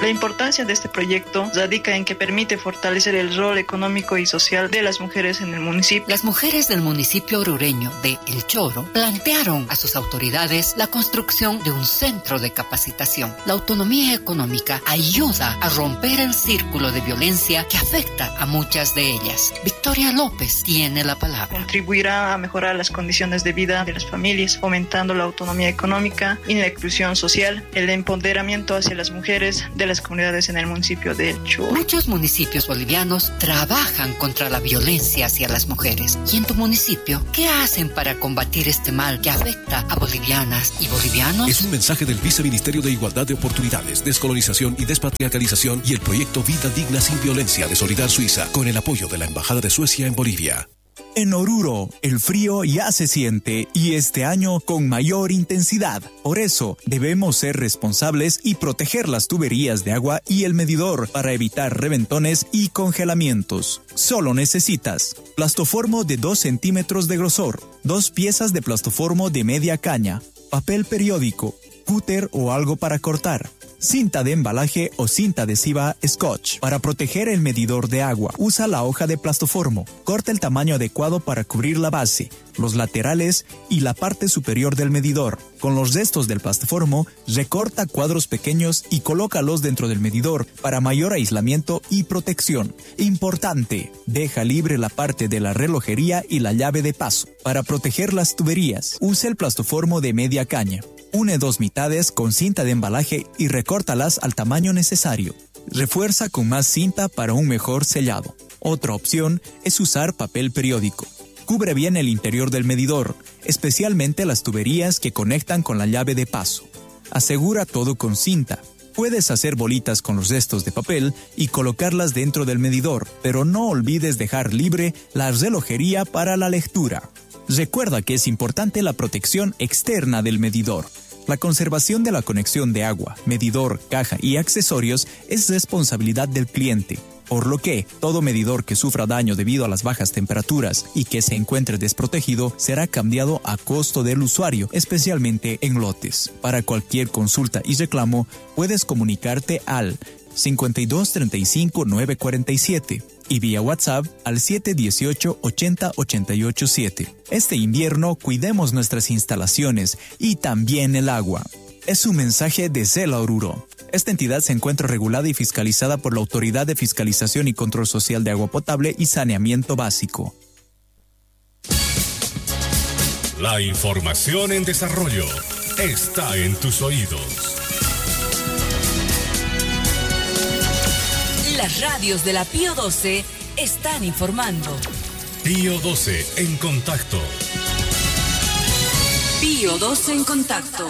La importancia de este proyecto radica en que permite fortalecer el rol económico y social de las mujeres en el municipio. Las mujeres del municipio orureño de El Choro plantearon a sus autoridades la construcción de un centro de capacitación. La autonomía económica ayuda a romper el círculo de violencia que afecta a muchas de ellas. Victoria López tiene la palabra. Contribuirá a mejorar las condiciones de vida de las familias, fomentando la autonomía económica y la inclusión social, el empoderamiento hacia las mujeres de las comunidades en el municipio de El Choro. Muchos municipios bolivianos trabajan contra la violencia hacia las mujeres. ¿Y en tu municipio qué hacen para combatir este mal que afecta a bolivianas y bolivianos? Es un mensaje del Viceministerio de Igualdad de Oportunidades, Descolonización y Despatriarcalización y el proyecto Vida Digna Sin Violencia de Solidar Suiza, con el apoyo de la Embajada de Suecia en Bolivia. En Oruro, el frío ya se siente y este año con mayor intensidad. Por eso, debemos ser responsables y proteger las tuberías de agua y el medidor para evitar reventones y congelamientos. Solo necesitas plastoformo de 2 centímetros de grosor, 2 piezas de plastoformo de media caña, papel periódico, cúter o algo para cortar, cinta de embalaje o cinta adhesiva Scotch. Para proteger el medidor de agua, usa la hoja de plastoformo. Corta el tamaño adecuado para cubrir la base, los laterales y la parte superior del medidor. Con los restos del plastoformo, recorta cuadros pequeños y colócalos dentro del medidor para mayor aislamiento y protección. Importante, deja libre la parte de la relojería y la llave de paso. Para proteger las tuberías, usa el plastoformo de media caña. Une 2 mitades con cinta de embalaje y recórtalas al tamaño necesario. Refuerza con más cinta para un mejor sellado. Otra opción es usar papel periódico. Cubre bien el interior del medidor, especialmente las tuberías que conectan con la llave de paso. Asegura todo con cinta. Puedes hacer bolitas con los restos de papel y colocarlas dentro del medidor, pero no olvides dejar libre la relojería para la lectura. Recuerda que es importante la protección externa del medidor. La conservación de la conexión de agua, medidor, caja y accesorios es responsabilidad del cliente, por lo que todo medidor que sufra daño debido a las bajas temperaturas y que se encuentre desprotegido será cambiado a costo del usuario, especialmente en lotes. Para cualquier consulta y reclamo, puedes comunicarte al 52 35 947 y vía WhatsApp al 718 80 88 7. Este invierno cuidemos nuestras instalaciones y también el agua. Es un mensaje de CELA Oruro. Esta entidad se encuentra regulada y fiscalizada por la Autoridad de Fiscalización y Control Social de Agua Potable y Saneamiento Básico. La información en desarrollo está en tus oídos. Las radios de la Pío 12 están informando. Pío 12 en contacto. Pío 12 en contacto.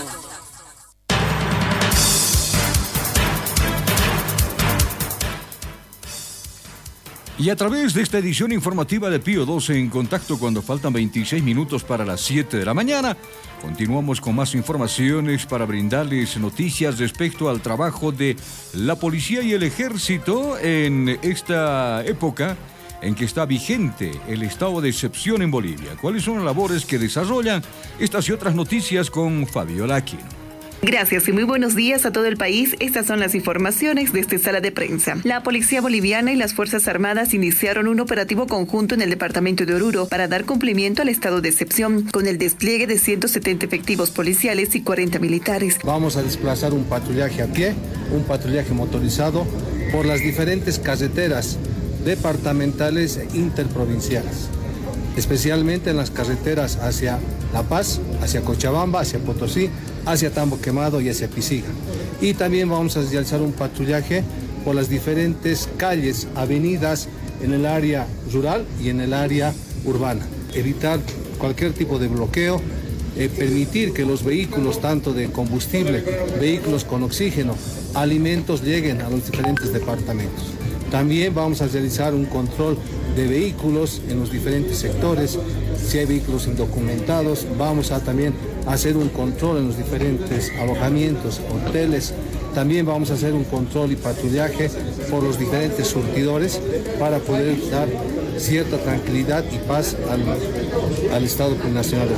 Y a través de esta edición informativa de Pío 12 en contacto, cuando faltan 26 minutos para las 7 de la mañana, continuamos con más informaciones para brindarles noticias respecto al trabajo de la policía y el ejército en esta época en que está vigente el estado de excepción en Bolivia. ¿Cuáles son las labores que desarrollan? Estas y otras noticias con Fabiola Aquino. Gracias y muy buenos días a todo el país. Estas son las informaciones de esta sala de prensa. La Policía Boliviana y las Fuerzas Armadas iniciaron un operativo conjunto en el departamento de Oruro para dar cumplimiento al estado de excepción, con el despliegue de 170 efectivos policiales y 40 militares. Vamos a desplazar un patrullaje a pie, un patrullaje motorizado por las diferentes carreteras departamentales e interprovinciales, especialmente en las carreteras hacia La Paz, hacia Cochabamba, hacia Potosí, hacia Tambo Quemado y hacia Pisiga. Y también vamos a realizar un patrullaje por las diferentes calles, avenidas en el área rural y en el área urbana. Evitar cualquier tipo de bloqueo, permitir que los vehículos, tanto de combustible, vehículos con oxígeno, alimentos, lleguen a los diferentes departamentos. También vamos a realizar un control de vehículos en los diferentes sectores. Si hay vehículos indocumentados, vamos a también hacer un control en los diferentes alojamientos, hoteles. También vamos a hacer un control y patrullaje por los diferentes surtidores para poder dar cierta tranquilidad y paz al Estado Plurinacional de Bolivia.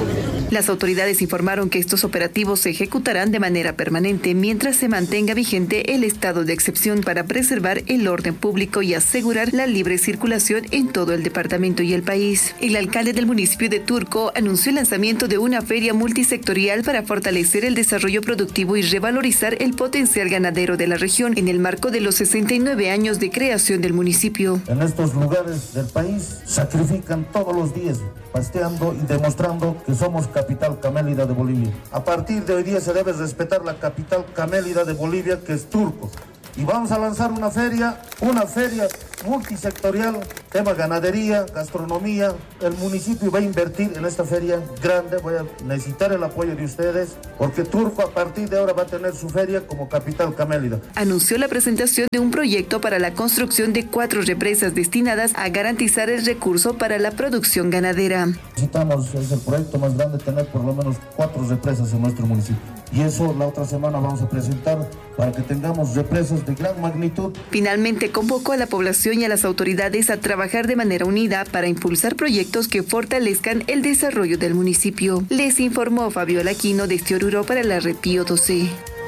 Las autoridades informaron que estos operativos se ejecutarán de manera permanente mientras se mantenga vigente el estado de excepción para preservar el orden público y asegurar la libre circulación en todo el departamento y el país. El alcalde del municipio de Turco anunció el lanzamiento de una feria multisectorial para fortalecer el desarrollo productivo y revalorizar el potencial ganadero de la región en el marco de los 69 años de creación del municipio. En estos lugares del país sacrifican todos los días, pasteando y demostrando que somos capital camélida de Bolivia. A partir de hoy día se debe respetar la capital camélida de Bolivia, que es Turco. Y vamos a lanzar una feria multisectorial, tema ganadería, gastronomía. El municipio va a invertir en esta feria grande, voy a necesitar el apoyo de ustedes, porque Turco a partir de ahora va a tener su feria como capital camélida. Anunció la presentación de un proyecto para la construcción de 4 represas destinadas a garantizar el recurso para la producción ganadera. Necesitamos, es el proyecto más grande, tener por lo menos 4 represas en nuestro municipio. Y eso la otra semana vamos a presentar para que tengamos represas de gran magnitud. Finalmente convocó a la población y a las autoridades a trabajar de manera unida para impulsar proyectos que fortalezcan el desarrollo del municipio. Les informó Fabiola Aquino desde Oruro para la Red Pío XII.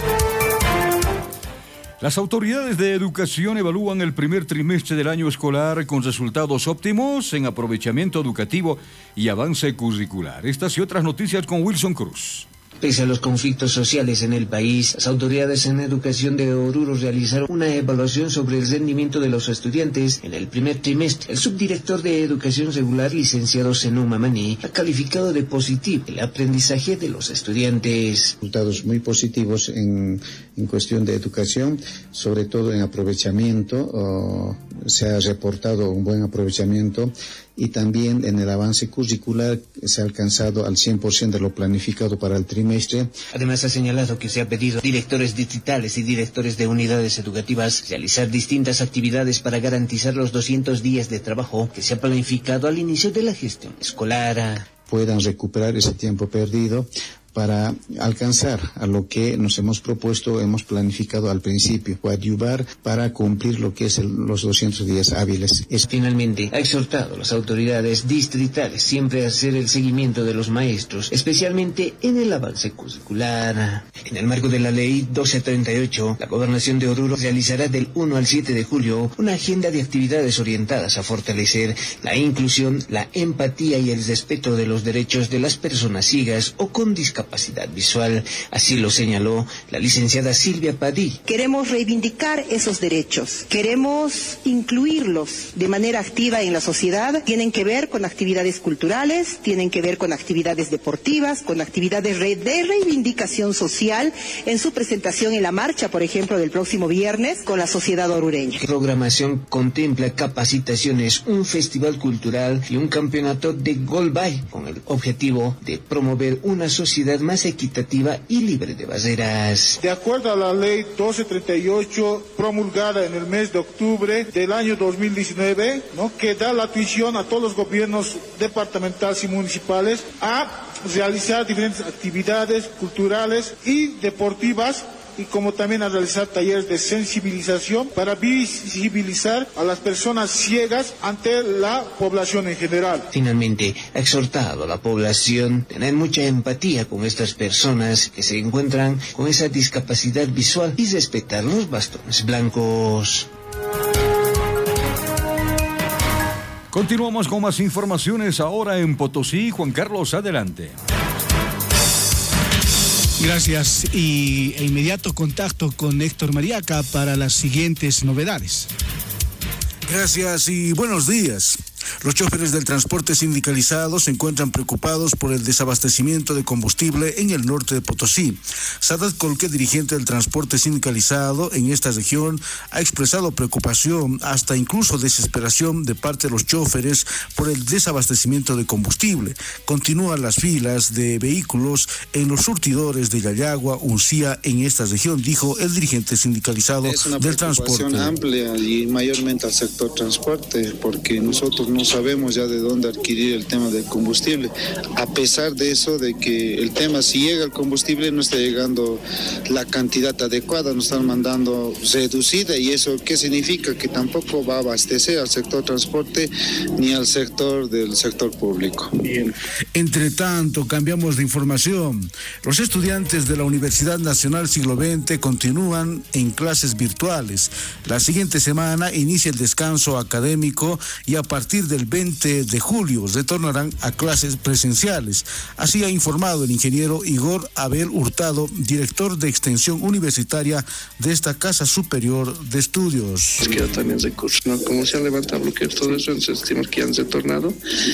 Las autoridades de educación evalúan el primer trimestre del año escolar con resultados óptimos en aprovechamiento educativo y avance curricular. Estas y otras noticias con Wilson Cruz. Pese a los conflictos sociales en el país, las autoridades en educación de Oruro realizaron una evaluación sobre el rendimiento de los estudiantes en el primer trimestre. El subdirector de Educación Regular, licenciado Zenón Mamani, ha calificado de positivo el aprendizaje de los estudiantes. Resultados muy positivos en cuestión de educación, sobre todo en aprovechamiento. Se ha reportado un buen aprovechamiento y también en el avance curricular se ha alcanzado al 100% de lo planificado para el trimestre. Además ha señalado que se ha pedido a directores distritales y directores de unidades educativas realizar distintas actividades para garantizar los 200 días de trabajo que se ha planificado al inicio de la gestión escolar. Puedan recuperar ese tiempo perdido para alcanzar a lo que nos hemos propuesto, hemos planificado al principio, coadyuvar para cumplir lo que es los 200 días hábiles. Finalmente, ha exhortado a las autoridades distritales siempre a hacer el seguimiento de los maestros, especialmente en el avance curricular. En el marco de la Ley 1238, la Gobernación de Oruro realizará del 1 al 7 de julio una agenda de actividades orientadas a fortalecer la inclusión, la empatía y el respeto de los derechos de las personas ciegas o con discapacidad visual. Así lo señaló la licenciada Silvia Padí. Queremos reivindicar esos derechos, queremos incluirlos de manera activa en la sociedad. Tienen que ver con actividades culturales, tienen que ver con actividades deportivas, con actividades de reivindicación social, en su presentación en la marcha, por ejemplo, del próximo viernes con la sociedad orureña. La programación contempla capacitaciones, un festival cultural y un campeonato de golball con el objetivo de promover una sociedad más equitativa y libre de barreras. De acuerdo a la ley 1238 promulgada en el mes de octubre del año 2019, que da la tuición a todos los gobiernos departamentales y municipales a realizar diferentes actividades culturales y deportivas, y como también a realizar talleres de sensibilización para visibilizar a las personas ciegas ante la población en general. Finalmente, ha exhortado a la población a tener mucha empatía con estas personas que se encuentran con esa discapacidad visual y respetar los bastones blancos. Continuamos con más informaciones ahora en Potosí. Juan Carlos, adelante. Gracias e inmediato contacto con Héctor Mariaca para las siguientes novedades. Gracias y buenos días. Los choferes del transporte sindicalizado se encuentran preocupados por el desabastecimiento de combustible en el norte de Potosí. Sadat Colque, dirigente del transporte sindicalizado en esta región, ha expresado preocupación, hasta incluso desesperación de parte de los choferes por el desabastecimiento de combustible. Continúan las filas de vehículos en los surtidores de Yayagua, Uncía, en esta región, dijo el dirigente sindicalizado del transporte. Es una preocupación amplia y mayormente al sector transporte, porque nosotros no sabemos ya de dónde adquirir el tema del combustible. A pesar de eso, de que el tema, si llega el combustible, no está llegando la cantidad adecuada, nos están mandando reducida, y eso ¿qué significa? Que tampoco va a abastecer al sector transporte ni al sector del sector público. Bien. Entre tanto, cambiamos de información. Los estudiantes de la Universidad Nacional Siglo XX continúan en clases virtuales. La siguiente semana inicia el descanso académico y a partir del 20 de julio retornarán a clases presenciales. Así ha informado el ingeniero Igor Abel Hurtado, director de extensión universitaria de esta Casa Superior de Estudios. Nos queda también recursos, ¿no? Como se han levantado bloqueos, todo eso, entonces estimamos que ya han retornado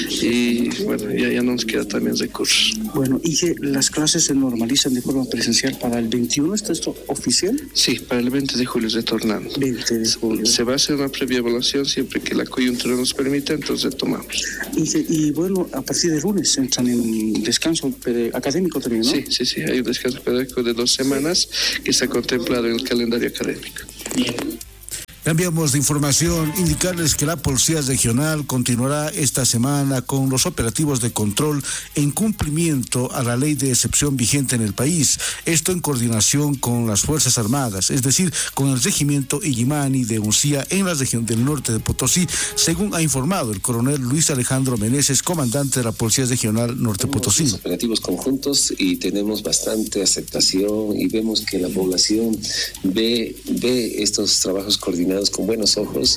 y bueno, ya no nos queda también recursos. Bueno, ¿y que las clases se normalizan de forma presencial para el 21? ¿Está esto oficial? Sí, para el 20 de julio retornando. 20 de julio. Se va a hacer una previa evaluación siempre que la coyuntura nos permita, entonces retomamos. Y bueno, a partir de lunes entran en descanso académico también, ¿no? Sí, hay un descanso pedagógico de 2 semanas que está contemplado en el calendario académico. Bien. Cambiamos de información, indicarles que la Policía Regional continuará esta semana con los operativos de control en cumplimiento a la ley de excepción vigente en el país, esto en coordinación con las Fuerzas Armadas, es decir, con el regimiento Illimani de Uncía en la región del norte de Potosí, según ha informado el coronel Luis Alejandro Meneses, comandante de la Policía Regional Norte Potosí. Tenemos operativos conjuntos y tenemos bastante aceptación y vemos que la población ve estos trabajos coordinados con buenos ojos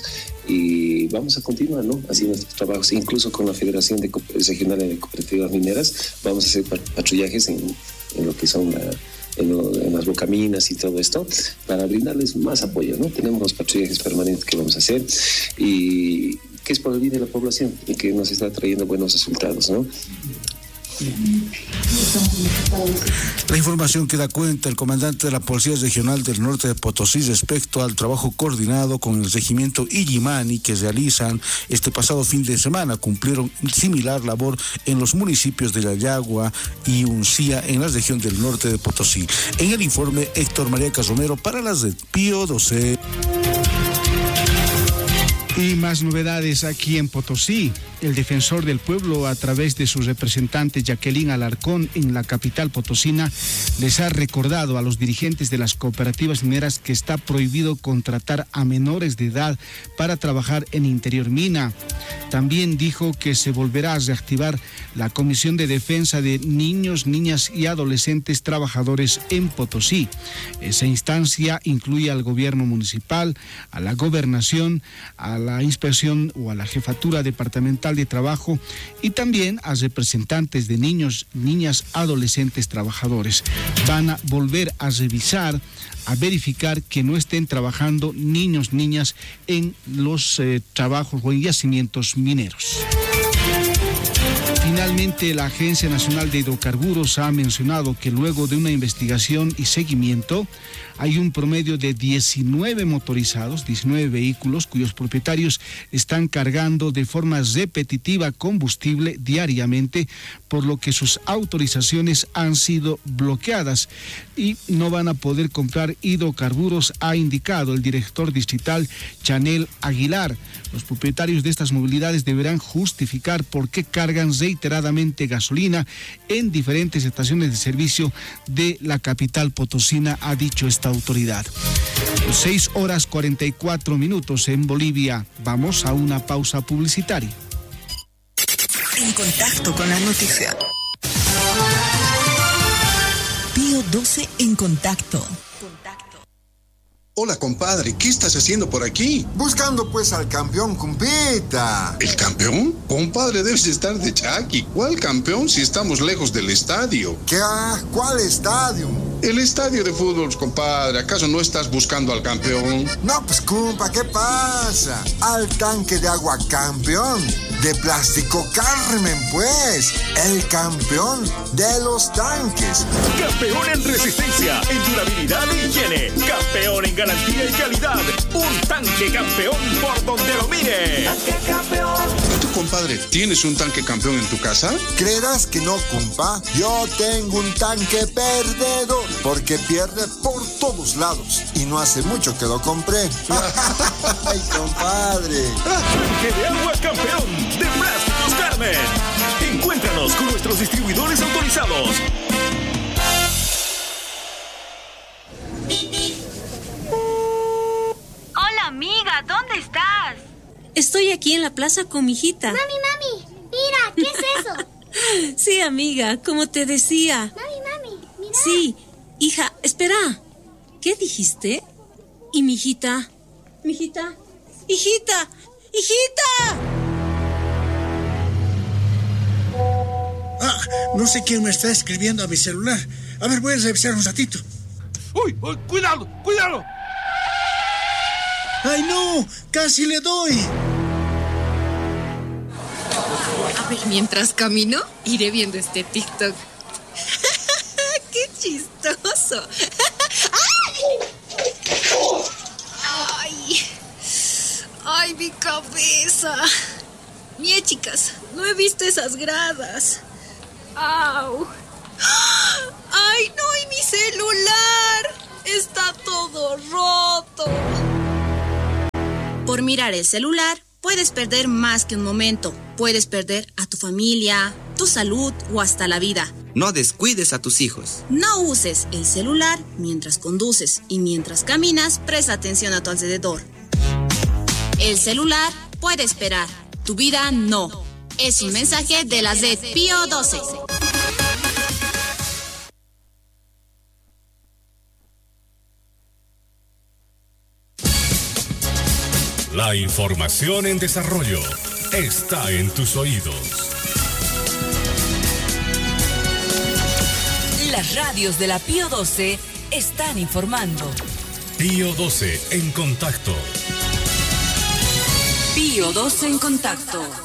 y vamos a continuar, ¿no?, haciendo estos trabajos, incluso con la Federación Regional de Cooperativas Mineras. Vamos a hacer patrullajes en lo que son en las bocaminas y todo esto, para brindarles más apoyo, ¿no? Tenemos los patrullajes permanentes que vamos a hacer y que es por el bien de la población y que nos está trayendo buenos resultados, ¿no? La información que da cuenta el comandante de la Policía Regional del Norte de Potosí respecto al trabajo coordinado con el regimiento Illimani que realizan este pasado fin de semana, cumplieron similar labor en los municipios de Yayagua y Uncía en la región del norte de Potosí. En el informe, Héctor María Casomero para las de Pío 12. Y más novedades aquí en Potosí. El defensor del pueblo, a través de su representante Jacqueline Alarcón en la capital potosina, les ha recordado a los dirigentes de las cooperativas mineras que está prohibido contratar a menores de edad para trabajar en interior mina. También dijo que se volverá a reactivar la Comisión de Defensa de Niños, Niñas y Adolescentes Trabajadores en Potosí. Esa instancia incluye al gobierno municipal, a la gobernación, a la inspección o a la jefatura departamental de trabajo y también a representantes de niños, niñas, adolescentes trabajadores. Van a volver a revisar, a verificar que no estén trabajando niños, niñas en los trabajos o en yacimientos mineros. Finalmente, la Agencia Nacional de Hidrocarburos ha mencionado que luego de una investigación y seguimiento, hay un promedio de 19 motorizados, 19 vehículos cuyos propietarios están cargando de forma repetitiva combustible diariamente, por lo que sus autorizaciones han sido bloqueadas y no van a poder comprar hidrocarburos, ha indicado el director distrital Chanel Aguilar. Los propietarios de estas movilidades deberán justificar por qué cargan reiteradamente gasolina en diferentes estaciones de servicio de la capital potosina, ha dicho esta autoridad. 6:44 en Bolivia. Vamos a una pausa publicitaria. En contacto con la noticia. Pío 12 en contacto. Hola, compadre, ¿qué estás haciendo por aquí? Buscando pues al campeón, compita. ¿El campeón? Compadre, debes estar de chaki. ¿Cuál campeón si estamos lejos del estadio? ¿Qué? ¿Cuál estadio? El estadio de fútbol, compadre. ¿Acaso no estás buscando al campeón? No, pues, compa, ¿qué pasa? Al tanque de agua campeón. De Plástico Carmen, pues. El campeón de los tanques. Campeón en resistencia, en durabilidad e higiene. Campeón en garantía y calidad. Un tanque campeón por donde lo mire. Tanque campeón. Tu compadre, ¿tienes un tanque campeón en tu casa? ¿Creerás que no, compa? Yo tengo un tanque perdedor, porque pierde por todos lados. Y no hace mucho que lo compré. ¡Ay, compadre! Tanque de agua campeón de Plásticos Carmen. Encuéntranos con nuestros distribuidores autorizados. Hola, amiga, ¿dónde estás? Estoy aquí en la plaza con mi hijita. Mami, mira, ¿qué es eso? Sí, amiga, como te decía. Mami, mira. Sí, hija, espera. ¿Qué dijiste? ¿Y mi hijita? ¿Mi hijita? ¡Hijita! ¡Hijita! No sé quién me está escribiendo a mi celular. A ver, voy a revisar un ratito. ¡Uy! ¡Cuidado! ¡Ay, no! ¡Casi le doy! A ver, mientras camino, iré viendo este TikTok. ¡Qué chistoso! ¡Ay, mi cabeza! Mire, chicas, no he visto esas gradas. ¡Au! ¡Ay, no! ¡Y mi celular! ¡Está todo roto! Por mirar el celular, puedes perder más que un momento. Puedes perder a tu familia, tu salud o hasta la vida. No descuides a tus hijos. No uses el celular mientras conduces y mientras caminas, presta atención a tu alrededor. El celular puede esperar, tu vida no. Es un mensaje de la red Pío 12. La información en desarrollo está en tus oídos. Las radios de la Pío 12 están informando. Pío 12 en contacto. Pío 12 en contacto.